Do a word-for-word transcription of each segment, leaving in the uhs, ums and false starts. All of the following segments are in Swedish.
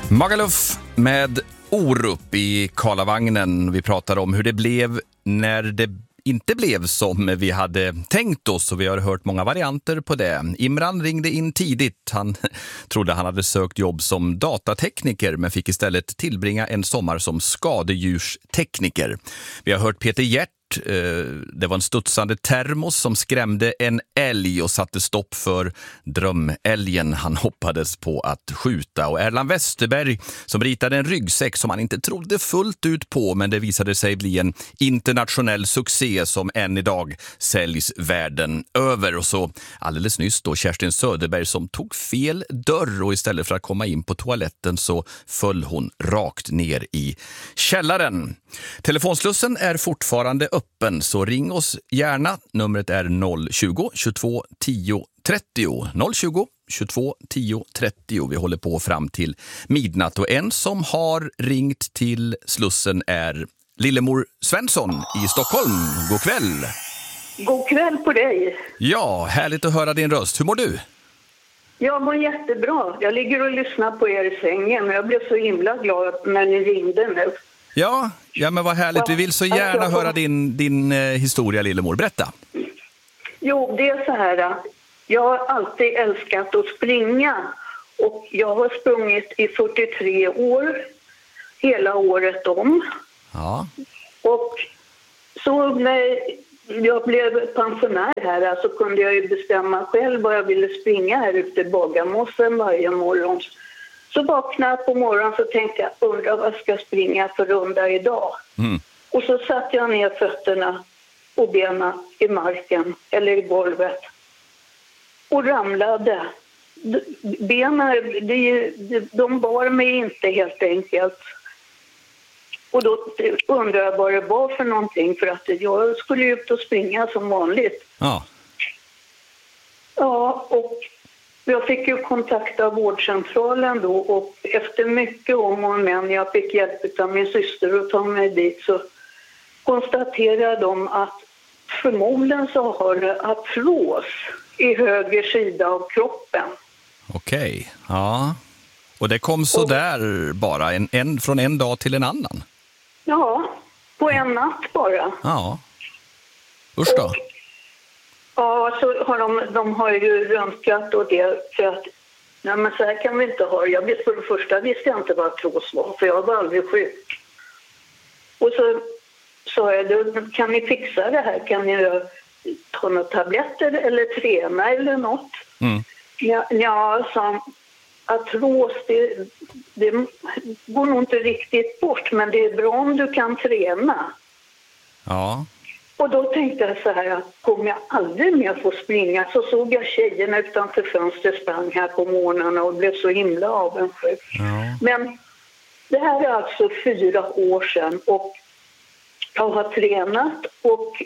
Magaluf med Orup i Karlavagnen. Vi pratar om hur det blev när det inte blev som vi hade tänkt oss, och vi har hört många varianter på det. Imran ringde in tidigt. Han trodde han hade sökt jobb som datatekniker men fick istället tillbringa en sommar som skadedjurstekniker. Vi har hört Peter Hjert. Det var en studsande termos som skrämde en älg och satte stopp för drömälgen han hoppades på att skjuta. Och Erland Westerberg som ritade en ryggsäck som han inte trodde fullt ut på, men det visade sig bli en internationell succé som än idag säljs världen över. Och så alldeles nyss då Kerstin Söderberg som tog fel dörr, och istället för att komma in på toaletten så föll hon rakt ner i källaren. Telefonslussen är fortfarande öppen, så ring oss gärna. Numret är noll tjugo, tjugotvå, tio, trettio. noll tjugo, tjugotvå, tio, trettio. Vi håller på fram till midnatt, och en som har ringt till Slussen är Lillemor Svensson i Stockholm. God kväll! God kväll på dig! Ja, härligt att höra din röst. Hur mår du? Jag mår jättebra. Jag ligger och lyssnar på er i sängen, och jag blev så himla glad när ni ringde nu. Ja, ja men vad härligt. Vi vill så gärna höra din, din eh, historia, Lillemor. Berätta. Jo, det är så här. Jag har alltid älskat att springa. Och jag har sprungit i fyrtiotre år. Hela året om. Ja. Och så när jag blev pensionär här så kunde jag ju bestämma själv vad jag ville springa här ute i Bagarmossen varje morgon. Så vaknade jag på morgonen så tänkte jag, undra vad ska jag springa för runda idag. Mm. Och så satte jag ner fötterna och benen i marken eller i golvet. Och ramlade. Benen, de, de bar mig inte helt enkelt. Och då undrade jag vad det var för någonting, för att jag skulle ut och springa som vanligt. Ja. Ja, och jag fick ju kontakta vårdcentralen då, och efter mycket om och men, jag fick hjälp av min syster att ta mig dit, så konstaterade de att förmodligen så har det artros i höger sida av kroppen. Okej, ja. Och det kom så och, där bara, en, en, från en dag till en annan? Ja, på en natt bara. Ja, usch då. Och, ja, så har de, de har ju röntgat och det, för att nej, men så här kan vi inte ha. Jag vet, för det första visste jag inte vad artros var, för jag var aldrig sjuk. Och så sa jag, kan ni fixa det här? Kan ni ta några tabletter eller träna eller något? Mm. Ja, ja, så artros, det, det går nog inte riktigt bort, men det är bra om du kan träna. Ja. Och då tänkte jag så här, kommer jag aldrig mer få springa? Så såg jag tjejerna utanför fönstret sprang här på morgnarna och blev så himla avundsjuk. Ja. Men det här är alltså fyra år sedan, och jag har tränat och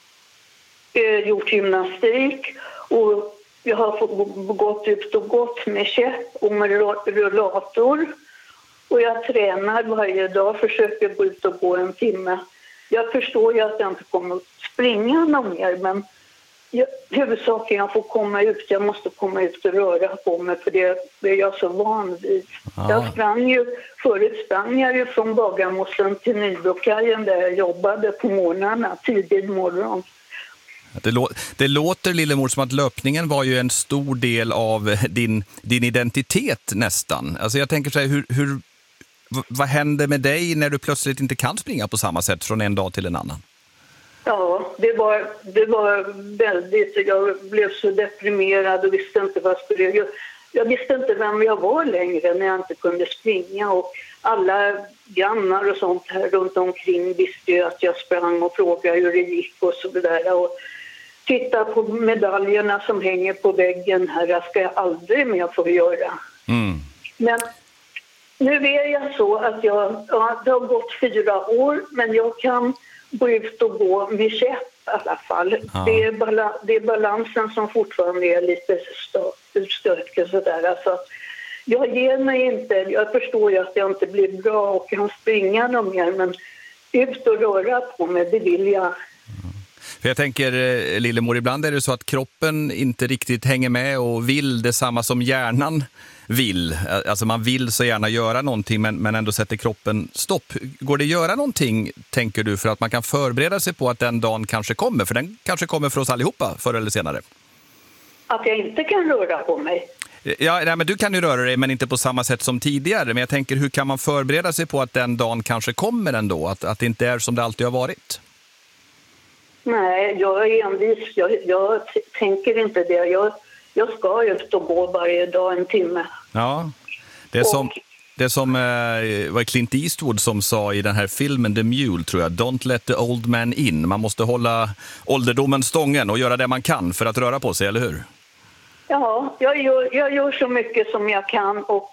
eh, gjort gymnastik, och jag har fått gått ut och gått med käpp och med rullator. Och jag tränar varje dag, försöker gå ut och gå en timme. Jag förstår ju att jag inte kommer att springa någon mer, men jag, huvudsaken jag får komma ut. Jag måste komma ut och röra på mig, för det, det är jag så van vid. Ja. Jag sprang ju, förut sprang jag ju från Bagarmossen till Nybrokajen där jag jobbade på morgnarna, tidigt morgon. Det, lå- det låter, Lillemor, som att löpningen var ju en stor del av din, din identitet nästan. Alltså jag tänker så här, hur, hur, v- vad händer med dig när du plötsligt inte kan springa på samma sätt från en dag till en annan? Ja, det var, det var väldigt, jag blev så deprimerad och visste inte vad jag skulle göra. Jag visste inte vem jag var längre när jag inte kunde springa, och alla grannar och sånt här runt omkring visste ju att jag sprang och frågade hur det gick och så vidare. Och titta på medaljerna som hänger på väggen här, det ska jag aldrig mer få göra. Mm. Men nu är jag så att jag, ja, det har gått fyra år, men jag kan gå ut och gå med käpp i alla fall. Ja. Det, är bala, det är balansen som fortfarande är lite utstökig sådär. Alltså, jag ger mig inte, jag förstår ju att jag inte blir bra och kan springa någon mer, men ut och röra på mig, det vill jag. För jag tänker, Lillemor, ibland är det så att kroppen inte riktigt hänger med och vill detsamma som hjärnan vill. Alltså man vill så gärna göra någonting men, men ändå sätter kroppen stopp. Går det att göra någonting, tänker du, för att man kan förbereda sig på att den dagen kanske kommer? För den kanske kommer för oss allihopa förr eller senare. Att jag inte kan röra på mig? Ja, nej, men du kan ju röra dig men inte på samma sätt som tidigare. Men jag tänker, hur kan man förbereda sig på att den dagen kanske kommer ändå? Att, att det inte är som det alltid har varit? Nej, jag är envis. Jag, jag t- tänker inte det. Jag, jag ska ut och gå varje dag en timme. Ja, det är och, som, det är som eh, var Clint Eastwood som sa i den här filmen The Mule, tror jag. Don't let the old man in. Man måste hålla ålderdomen stången och göra det man kan för att röra på sig, eller hur? Ja, jag gör, jag gör så mycket som jag kan och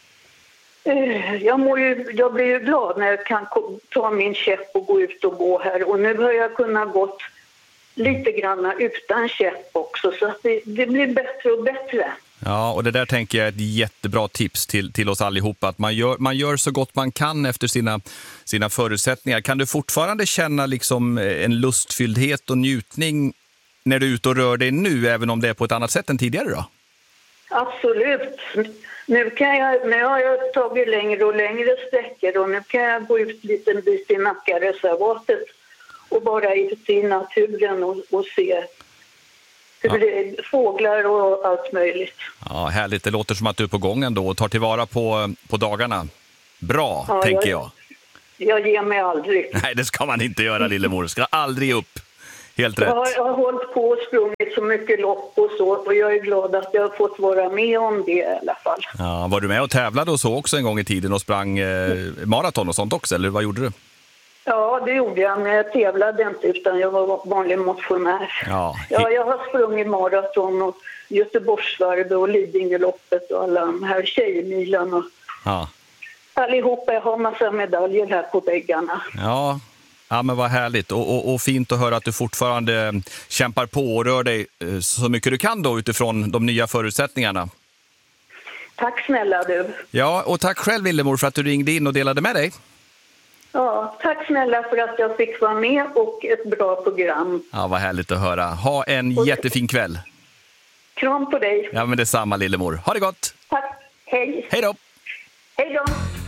eh, jag, mår ju, jag blir ju glad när jag kan ko- ta min käpp och gå ut och gå här. Och nu har jag kunnat gått lite grann utan käpp också, så att det, det blir bättre och bättre. Ja, och det där tänker jag är ett jättebra tips till, till oss allihopa. Att man gör, man gör så gott man kan efter sina, sina förutsättningar. Kan du fortfarande känna liksom en lustfylldhet och njutning när du är ute och rör dig nu, även om det är på ett annat sätt än tidigare då? Absolut. Nu, kan jag, nu har jag tagit längre och längre sträckor och nu kan jag gå ut lite en bit i Nackareservatet och bara ut i naturen och, och se hur det är, fåglar och allt möjligt. Ja, härligt. Det låter som att du är på gång ändå och tar tillvara på, på dagarna. Bra, ja, tänker jag. Jag, jag ger mig aldrig. Nej, det ska man inte göra, lillemor. Ska aldrig ge upp. Helt rätt. Jag har, jag har hållit på och sprungit så mycket lopp och så, och jag är glad att jag har fått vara med om det i alla fall. Ja, var du med och tävlade och så också en gång i tiden och sprang eh, maraton och sånt också, eller vad gjorde du? Ja, det gjorde jag, men jag tävlade inte utan jag var vanlig motionär. Ja, ja, jag har sprungit maraton och Göteborgsvarvet och Lidingöloppet och alla de här tjejmilen och ja. allihopa. Jag har massa medaljer här på väggarna. Ja, ja men vad härligt och, och, och fint att höra att du fortfarande kämpar på och rör dig så mycket du kan då utifrån de nya förutsättningarna. Tack snälla du. Ja, och tack själv Lillemor för att du ringde in och delade med dig. Ja, tack snälla för att jag fick vara med och ett bra program. Ja, vad härligt att höra. Ha en och jättefin kväll. Kram på dig. Ja, men det är samma Lillemor. Ha det gott. Tack. Hej. Hej då. Hej då.